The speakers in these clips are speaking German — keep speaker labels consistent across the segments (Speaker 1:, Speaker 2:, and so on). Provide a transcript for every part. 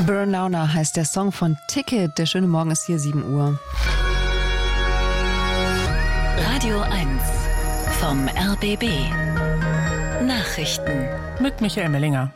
Speaker 1: Burnout heißt der Song von Ticket. Der schöne Morgen ist hier, 7 Uhr.
Speaker 2: Radio 1 vom RBB. Nachrichten
Speaker 3: mit Michael Mellinger.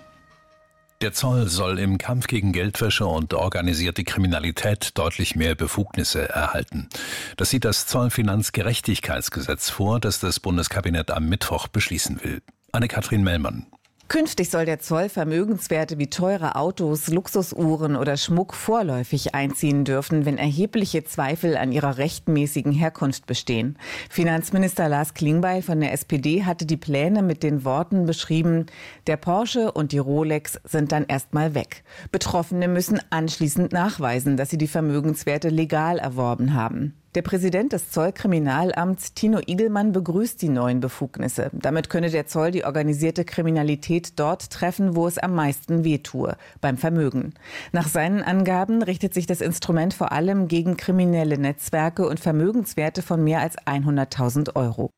Speaker 4: Der Zoll soll im Kampf gegen Geldwäsche und organisierte Kriminalität deutlich mehr Befugnisse erhalten. Das sieht das Zollfinanzgerechtigkeitsgesetz vor, das das Bundeskabinett am Mittwoch beschließen will. Anne-Kathrin Mellmann.
Speaker 5: Künftig soll der Zoll Vermögenswerte wie teure Autos, Luxusuhren oder Schmuck vorläufig einziehen dürfen, wenn erhebliche Zweifel an ihrer rechtmäßigen Herkunft bestehen. Finanzminister Lars Klingbeil von der SPD hatte die Pläne mit den Worten beschrieben: Der Porsche und die Rolex sind dann erstmal weg. Betroffene müssen anschließend nachweisen, dass sie die Vermögenswerte legal erworben haben. Der Präsident des Zollkriminalamts, Tino Igelmann, begrüßt die neuen Befugnisse. Damit könne der Zoll die organisierte Kriminalität dort treffen, wo es am meisten wehtue, beim Vermögen. Nach seinen Angaben richtet sich das Instrument vor allem gegen kriminelle Netzwerke und Vermögenswerte von mehr als 100.000 Euro.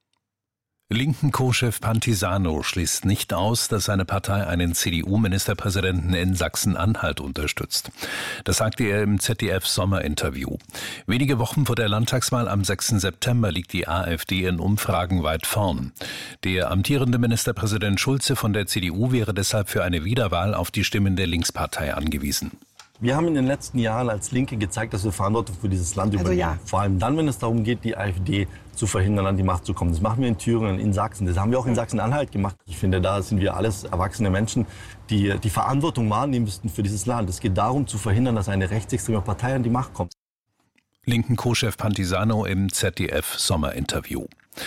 Speaker 4: Linken Co-Chef Pantisano schließt nicht aus, dass seine Partei einen CDU-Ministerpräsidenten in Sachsen-Anhalt unterstützt. Das sagte er im ZDF-Sommerinterview. Wenige Wochen vor der Landtagswahl am 6. September liegt die AfD in Umfragen weit vorn. Der amtierende Ministerpräsident Schulze von der CDU wäre deshalb für eine Wiederwahl auf die Stimmen der Linkspartei angewiesen.
Speaker 6: Wir haben in den letzten Jahren als Linke gezeigt, dass wir Verantwortung für dieses Land übernehmen. Ja. Vor allem dann, wenn es darum geht, die AfD zu verhindern, an die Macht zu kommen. Das machen wir in Thüringen, in Sachsen. Das haben wir auch in Sachsen-Anhalt gemacht. Ich finde, da sind wir alles erwachsene Menschen, die die Verantwortung wahrnehmen müssten für dieses Land. Es geht darum, zu verhindern, dass eine rechtsextreme Partei an die Macht kommt.
Speaker 4: Linken Co-Chef Pantisano im ZDF-Sommerinterview.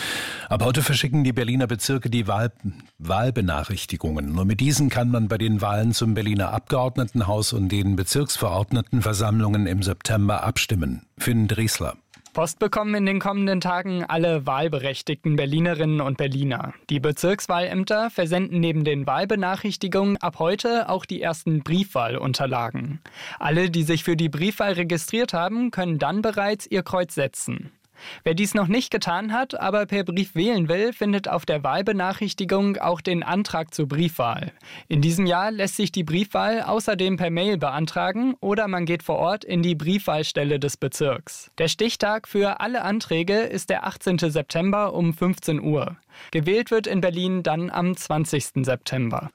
Speaker 4: Ab heute verschicken die Berliner Bezirke die Wahlbenachrichtigungen. Nur mit diesen kann man bei den Wahlen zum Berliner Abgeordnetenhaus und den Bezirksverordnetenversammlungen im September abstimmen. Finn Driesler.
Speaker 7: Post bekommen in den kommenden Tagen alle wahlberechtigten Berlinerinnen und Berliner. Die Bezirkswahlämter versenden neben den Wahlbenachrichtigungen ab heute auch die ersten Briefwahlunterlagen. Alle, die sich für die Briefwahl registriert haben, können dann bereits ihr Kreuz setzen. Wer dies noch nicht getan hat, aber per Brief wählen will, findet auf der Wahlbenachrichtigung auch den Antrag zur Briefwahl. In diesem Jahr lässt sich die Briefwahl außerdem per Mail beantragen oder man geht vor Ort in die Briefwahlstelle des Bezirks. Der Stichtag für alle Anträge ist der 18. September um 15 Uhr. Gewählt wird in Berlin dann am 20. September.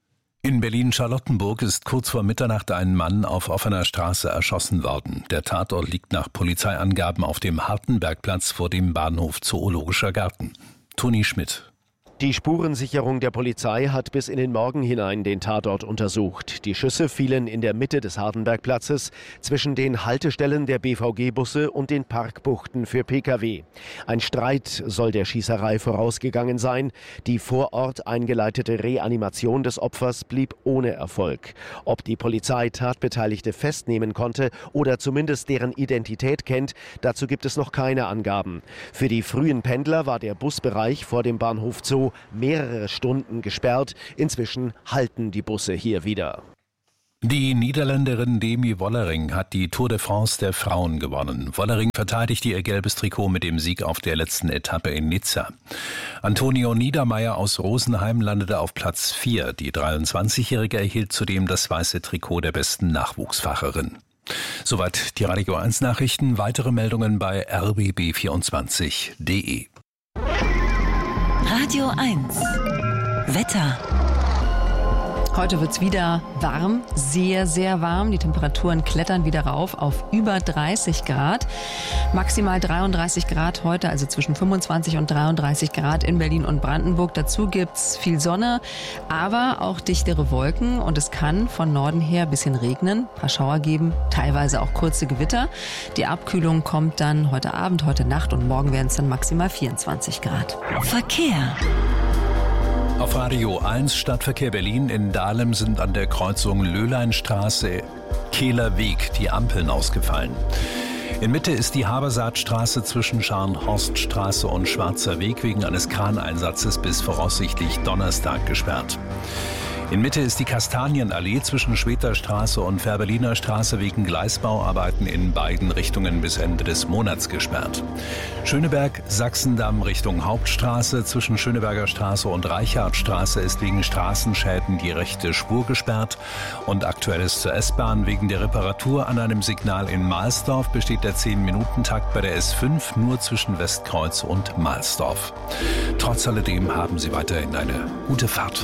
Speaker 4: In Berlin-Charlottenburg ist kurz vor Mitternacht ein Mann auf offener Straße erschossen worden. Der Tatort liegt nach Polizeiangaben auf dem Hartenbergplatz vor dem Bahnhof Zoologischer Garten. Toni Schmidt.
Speaker 8: Die Spurensicherung der Polizei hat bis in den Morgen hinein den Tatort untersucht. Die Schüsse fielen in der Mitte des Hardenbergplatzes zwischen den Haltestellen der BVG-Busse und den Parkbuchten für Pkw. Ein Streit soll der Schießerei vorausgegangen sein. Die vor Ort eingeleitete Reanimation des Opfers blieb ohne Erfolg. Ob die Polizei Tatbeteiligte festnehmen konnte oder zumindest deren Identität kennt, dazu gibt es noch keine Angaben. Für die frühen Pendler war der Busbereich vor dem Bahnhof Zoo mehrere Stunden gesperrt. Inzwischen halten die Busse hier wieder.
Speaker 4: Die Niederländerin Demi Wollering hat die Tour de France der Frauen gewonnen. Wollering verteidigte ihr gelbes Trikot mit dem Sieg auf der letzten Etappe in Nizza. Antonio Niedermeyer aus Rosenheim landete auf Platz 4. Die 23-Jährige erhielt zudem das weiße Trikot der besten Nachwuchsfacherin. Soweit die Radio 1 Nachrichten. Weitere Meldungen bei rbb24.de.
Speaker 2: Radio 1 Wetter.
Speaker 1: Heute wird's wieder warm, sehr, sehr warm. Die Temperaturen klettern wieder rauf auf über 30 Grad. Maximal 33 Grad heute, also zwischen 25 und 33 Grad in Berlin und Brandenburg. Dazu gibt's viel Sonne, aber auch dichtere Wolken. Und es kann von Norden her ein bisschen regnen, ein paar Schauer geben, teilweise auch kurze Gewitter. Die Abkühlung kommt dann heute Abend, heute Nacht und morgen werden es dann maximal 24 Grad.
Speaker 2: Verkehr.
Speaker 4: Auf Radio 1 Stadtverkehr Berlin in Dahlem sind an der Kreuzung Löhleinstraße, Kehler Weg die Ampeln ausgefallen. In Mitte ist die Habersaatstraße zwischen Scharnhorststraße und Schwarzer Weg wegen eines Kraneinsatzes bis voraussichtlich Donnerstag gesperrt. In Mitte ist die Kastanienallee zwischen Schwedter Straße und Fährberliner Straße wegen Gleisbauarbeiten in beiden Richtungen bis Ende des Monats gesperrt. Schöneberg-Sachsendamm Richtung Hauptstraße zwischen Schöneberger Straße und Reichartstraße ist wegen Straßenschäden die rechte Spur gesperrt. Und Aktuelles zur S-Bahn: wegen der Reparatur an einem Signal in Mahlsdorf besteht der 10-Minuten-Takt bei der S5 nur zwischen Westkreuz und Mahlsdorf. Trotz alledem haben Sie weiterhin eine gute Fahrt.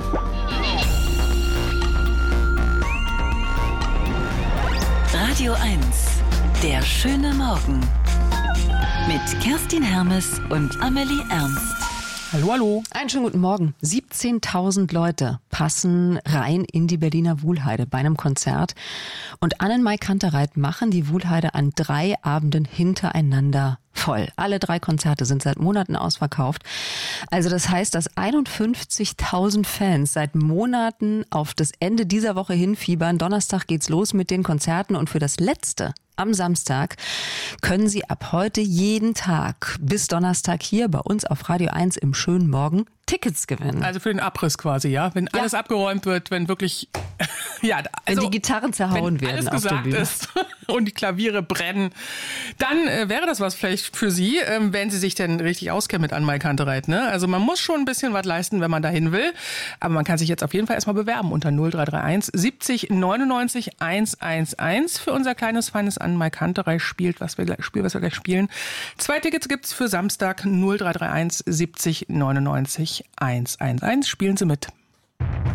Speaker 2: Radio 1, der schöne Morgen. Mit Kerstin Hermes und Amelie Ernst.
Speaker 1: Hallo, hallo. Einen schönen guten Morgen. 17.000 Leute passen rein in die Berliner Wuhlheide bei einem Konzert. Und Anne und Mike Kantereit machen die Wuhlheide an 3 Abenden hintereinander voll. Alle 3 Konzerte sind seit Monaten ausverkauft. Also das heißt, dass 51.000 Fans seit Monaten auf das Ende dieser Woche hinfiebern. Donnerstag geht's los mit den Konzerten und für das letzte am Samstag können Sie ab heute jeden Tag bis Donnerstag hier bei uns auf Radio 1 im schönen Morgen Tickets gewinnen.
Speaker 3: Also für den Abriss quasi, ja? Wenn alles abgeräumt wird, wenn wirklich... ja, also,
Speaker 1: wenn die Gitarren zerhauen werden auf der Bühne.
Speaker 3: Ist und die Klaviere brennen, dann wäre das was vielleicht für Sie, wenn Sie sich denn richtig auskennen mit Anne-Mai Kantereit. Ne? Also man muss schon ein bisschen was leisten, wenn man dahin will. Aber man kann sich jetzt auf jeden Fall erstmal bewerben unter 0331 70 99 111 für unser kleines, feines Anne-Mai Kantereit Spiel, was wir gleich spielen. 2 Tickets gibt's für Samstag 0331 70 99 111. Spielen Sie mit.